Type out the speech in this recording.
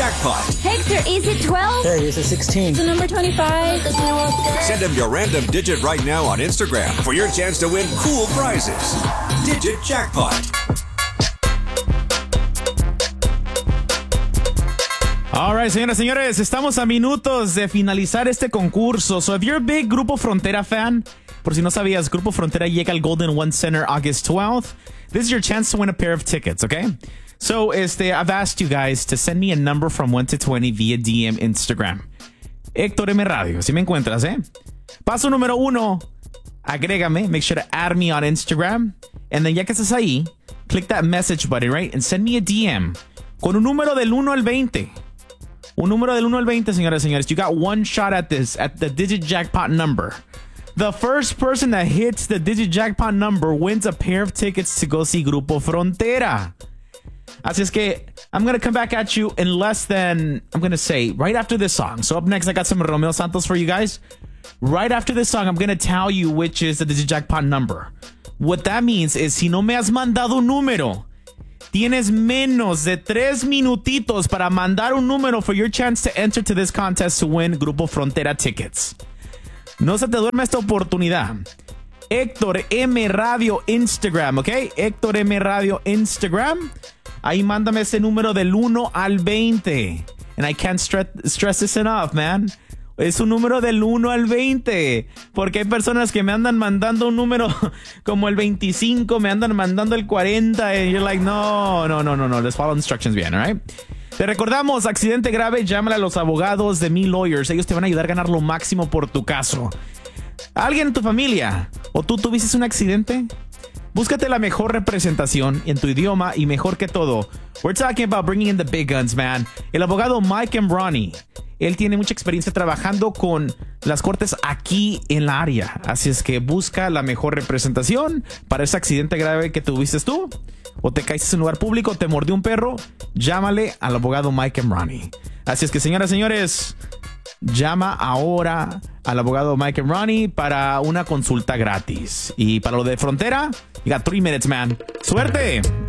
Jackpot. Hector, is it 12? Hey, is it 16? The number 25? Send them your random digit right now on Instagram for your chance to win cool prizes. Digit Jackpot. All right, señoras y señores, estamos a minutos de finalizar este concurso. So if you're a big Grupo Frontera fan, por si no sabías, Grupo Frontera llega al Golden One Center August 12th. This is your chance to win a pair of tickets, okay? So, I've asked you guys to send me a number from 1 to 20 via DM Instagram. Héctor M. Radio, si me encuentras, ¿eh? Paso número 1, agrégame, make sure to add me on Instagram. And then ya que estás ahí, click that message button, right? And send me a DM con un número del 1 al 20. Un número del 1 al 20, señoras y señores. You got one shot at this, at the digit jackpot number. The first person that hits the digit jackpot number wins a pair of tickets to go see Grupo Frontera. Así es que I'm going to come back at you in less than, I'm going to say, right after this song. So up next, I got some Romeo Santos for you guys. Right after this song, I'm going to tell you which is the digit jackpot number. What that means is, si no me has mandado un número, tienes menos de 3 minutitos para mandar un número for your chance to enter to this contest to win Grupo Frontera tickets. No se te duerma esta oportunidad. Héctor M. Radio Instagram, ¿ok? Héctor M. Radio Instagram. Ahí mándame ese número del 1 al 20. And I can't stress this enough, man. Es un número del 1 al 20. Porque hay personas que me andan mandando un número como el 25, me andan mandando el 40. And you're like, no. Let's follow instructions bien, all right? Te recordamos, accidente grave, llámale a los abogados de Me Lawyers. Ellos te van a ayudar a ganar lo máximo por tu caso. ¿Alguien en tu familia o tú tuviste un accidente? Búscate la mejor representación en tu idioma y mejor que todo. We're talking about bringing in the big guns, man. El abogado Mike Embrani. Él tiene mucha experiencia trabajando con las cortes aquí en la área. Así es que busca la mejor representación para ese accidente grave que tuviste tú. O te caíste en un lugar público, te mordió un perro. Llámale al abogado Mike Embrani. Así es que, señoras y señores, llama ahora al abogado Mike Embrani para una consulta gratis. Y para lo de Frontera, you got 3 minutes, man. ¡Suerte!